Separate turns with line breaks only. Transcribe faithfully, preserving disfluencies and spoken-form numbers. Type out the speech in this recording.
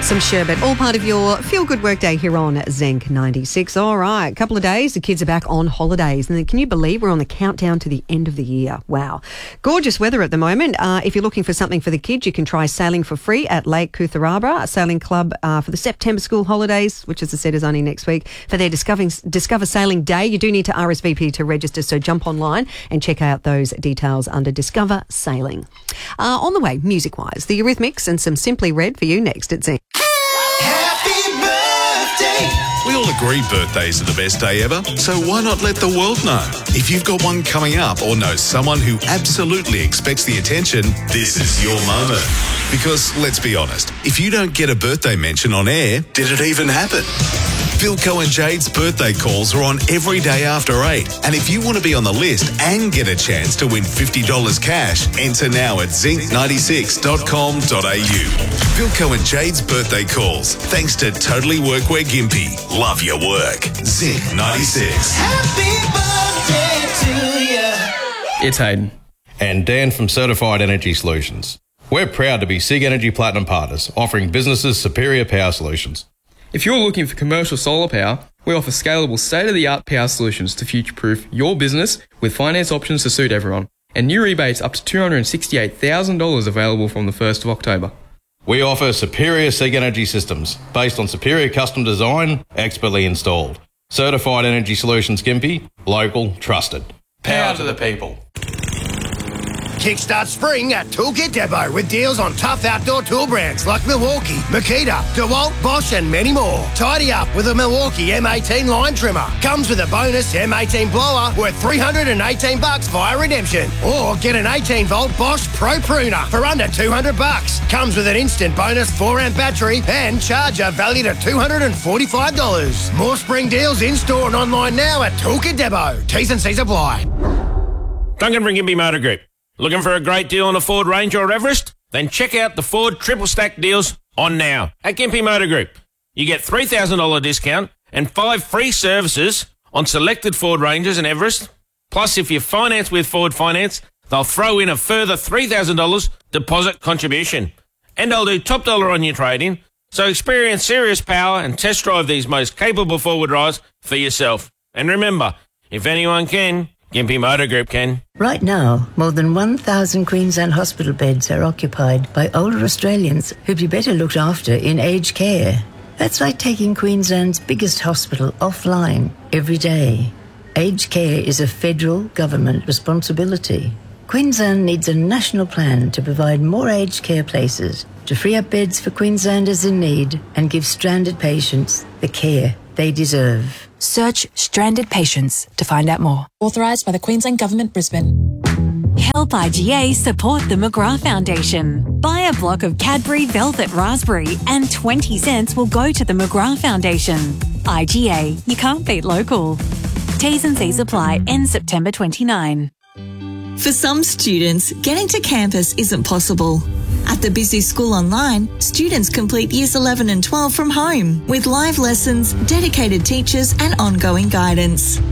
Some sherbet, all part of your feel-good workday here on Zinc ninety-six. All right, a couple of days, the kids are back on holidays. And then can you believe we're on the countdown to the end of the year? Wow. Gorgeous weather at the moment. Uh, if you're looking for something for the kids, you can try sailing for free at Lake Cootharabra, a sailing club uh, for the September school holidays, which, as I said, is only next week. For their Discovering, Discover Sailing Day, you do need to R S V P to register, so jump online and check out those details under Discover Sailing. Uh, on the way, music-wise, the Eurythmics and some Simply Red for you next at Zinc.
Happy birthday! We all agree birthdays are the best day ever, so why not let the world know? If you've got one coming up or know someone who absolutely expects the attention, this is your moment. Because, let's be honest, if you don't get a birthday mention on air, did it even happen? Philco and Jade's birthday calls are on every day after eight. And if you want to be on the list and get a chance to win fifty dollars cash, enter now at zinc ninety-six dot com dot a u. Philco and Jade's birthday calls. Thanks to Totally Workwear Gympie. Love your work. Zinc ninety-six.
Happy birthday to you.
It's Hayden.
And Dan from Certified Energy Solutions. We're proud to be SIG Energy Platinum partners, offering businesses superior power solutions.
If you're looking for commercial solar power, we offer scalable state-of-the-art power solutions to future-proof your business with finance options to suit everyone. And new rebates up to two hundred sixty-eight thousand dollars available from the first of October.
We offer superior SIG Energy systems based on superior custom design, expertly installed. Certified Energy Solutions Gympie, local, trusted. Power to the people.
Kickstart spring at Toolkit Depot with deals on tough outdoor tool brands like Milwaukee, Makita, DeWalt, Bosch and many more. Tidy up with a Milwaukee M eighteen line trimmer. Comes with a bonus M eighteen blower worth three hundred eighteen bucks via redemption. Or get an eighteen volt Bosch Pro Pruner for under two hundred bucks. Comes with an instant bonus four amp battery and charger valued at two hundred forty-five dollars. More spring deals in store and online now at Toolkit Depot. T's and C's apply.
Duncan from Gympie Motor Group. Looking for a great deal on a Ford Ranger or Everest? Then check out the Ford Triple Stack deals on now at Gympie Motor Group. You get three thousand dollars discount and five free services on selected Ford Rangers and Everest. Plus, if you finance with Ford Finance, they'll throw in a further three thousand dollars deposit contribution. And they'll do top dollar on your trade-in. So experience serious power and test drive these most capable four-wheel drives for yourself. And remember, if anyone can, Gympie Motor Group can.
Right now, more than one thousand Queensland hospital beds are occupied by older Australians who'd be better looked after in aged care. That's like taking Queensland's biggest hospital offline every day. Aged care is a federal government responsibility. Queensland needs a national plan to provide more aged care places, to free up beds for Queenslanders in need and give stranded patients the care they deserve.
Search Stranded Patients to find out more. Authorised by the Queensland Government, Brisbane.
Help I G A support the McGrath Foundation. Buy a block of Cadbury Velvet Raspberry and twenty cents will go to the McGrath Foundation. I G A, you can't beat local. T's and C's apply, end September twenty-ninth.
For some students, getting to campus isn't possible. At the Busy School Online, students complete Years eleven and twelve from home with live lessons, dedicated teachers and ongoing guidance.